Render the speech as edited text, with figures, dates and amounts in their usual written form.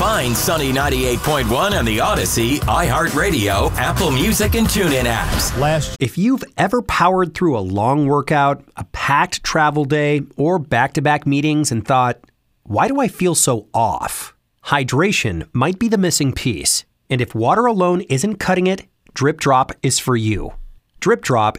Find Sunny 98.1 on the Odyssey, iHeartRadio, Apple Music, and TuneIn apps. If you've ever powered through a long workout, a packed travel day, or back-to-back meetings and thought, why do I feel so off? Hydration might be the missing piece. And if water alone isn't cutting it, Drip Drop is for you. Drip Drop